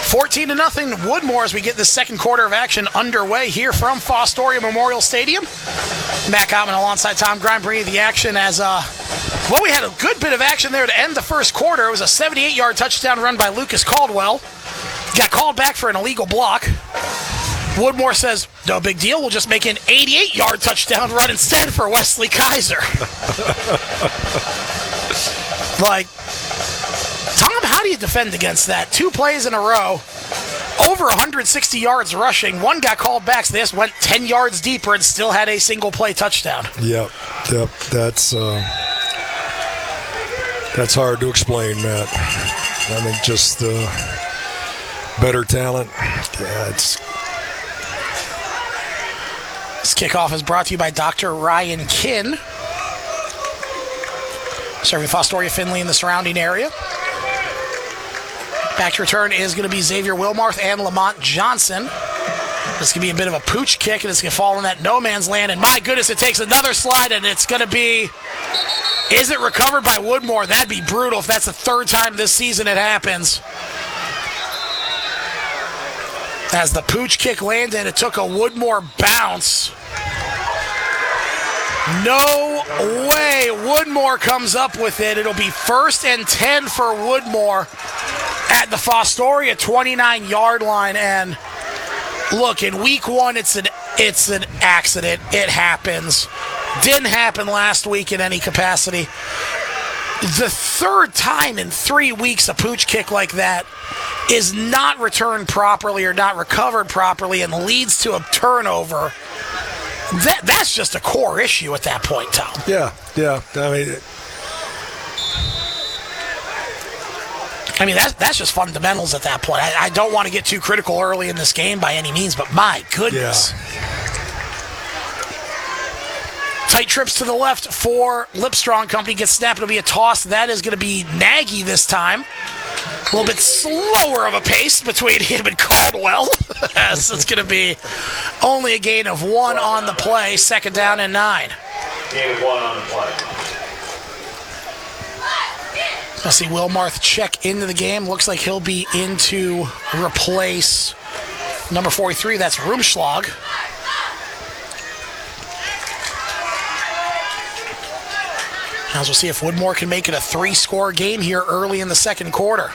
14-0 Woodmore as we get this second quarter of action underway here from Fostoria Memorial Stadium. Matt Cottman alongside Tom Grime bringing the action as, we had a good bit of action there to end the first quarter. It was a 78-yard touchdown run by Lucas Caldwell. Got called back for an illegal block. Woodmore says, no big deal, we'll just make an 88-yard touchdown run instead for Wesley Kaiser. Tom, how do you defend against that? 2 plays in a row, over 160 yards rushing. One got called back, so they just went 10 yards deeper and still had a single-play touchdown. Yep, that's hard to explain, Matt. I think just better talent. Yeah, This kickoff is brought to you by Dr. Ryan Kinn, serving Fostoria, Findlay, and the surrounding area. Back to return is going to be Xavier Wilmarth and Lamont Johnson. This could be a bit of a pooch kick, and it's going to fall in that no man's land. And my goodness, it takes another slide, and it's going to be... Is it recovered by Woodmore? That'd be brutal if that's the third time this season it happens. As the pooch kick landed, it took a Woodmore bounce. No way. Woodmore comes up with it. It'll be 1st and 10 for Woodmore at the Fostoria 29-yard line. And look, in week 1, it's an accident. It happens. Didn't happen last week in any capacity. The third time in 3 weeks a pooch kick like that is not returned properly or not recovered properly and leads to a turnover. That's just a core issue at that point, Tom. Yeah. I mean, that's just fundamentals at that point. I don't want to get too critical early in this game by any means, but my goodness. Yeah. Tight trips to the left for Lipstrong. Company gets snapped. It'll be a toss. That is going to be Nagy this time. A little bit slower of a pace between him and Caldwell. So it's going to be only a gain of 1 on the play. 2nd down and 9. Gain of 1 on the play. I see Wilmarth check into the game. Looks like he'll be in to replace number 43. That's Rumschlag. As we'll see if Woodmore can make it a 3-score game here early in the second quarter.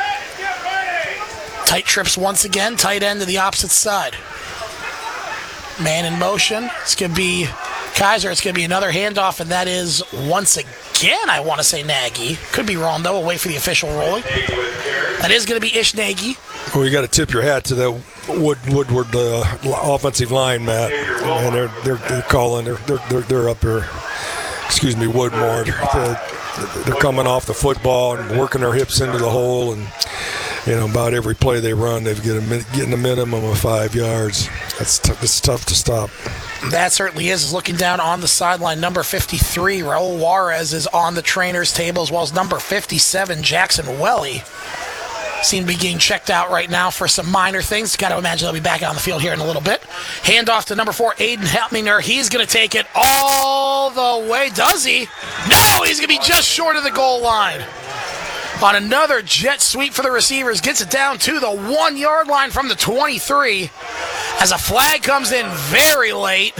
Tight trips once again, tight end to the opposite side. Man in motion. It's going to be Kaiser. It's going to be another handoff, and that is once again, I want to say Nagy. Could be wrong, though. We'll wait for the official ruling. That is going to be Ish Nagy. Well, you got to tip your hat to that Woodward offensive line, Matt. And they're calling. They're up there. Excuse me, Woodmore. They're coming off the football and working their hips into the hole, and about every play they run, they've getting a minimum of 5 yards. It's tough to stop. That certainly is. Looking down on the sideline, number 53, Raul Juarez, is on the trainer's table, as well as number 57, Jackson Welly. Seem to be getting checked out right now for some minor things. Got to imagine they'll be back on the field here in a little bit. Handoff to number 4, Aiden Hepminger. He's going to take it all the way. Does he? No, he's going to be just short of the goal line. On another jet sweep for the receivers. Gets it down to the 1-yard line from the 23. As a flag comes in very late.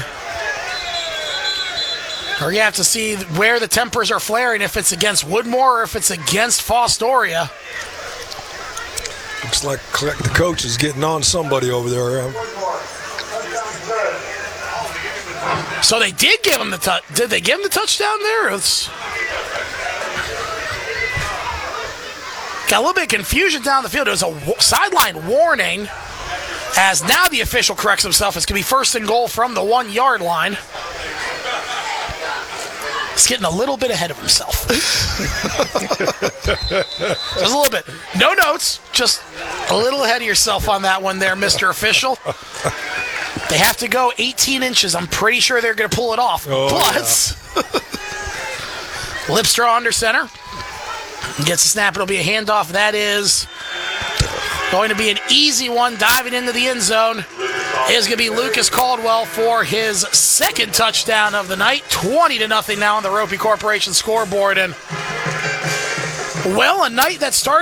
Or you have to see where the tempers are flaring, if it's against Woodmore or if it's against Fostoria. Looks like the coach is getting on somebody over there. So they did give him the touch. Did they give him the touchdown there? Got a little bit of confusion down the field. It was a sideline warning, as now the official corrects himself. It's going to be 1st and goal from the 1-yard line. He's getting a little bit ahead of himself. Just a little bit. No notes, just a little ahead of yourself on that one there, Mr. Official. They have to go 18 inches. I'm pretty sure they're going to pull it off. But Lipstraw under center. Gets a snap. It'll be a handoff. That is going to be an easy one. Diving into the end zone is going to be Lucas Caldwell for his 2nd touchdown of the night. 20-0 now on the Ropey Corporation scoreboard. And, well, a night that started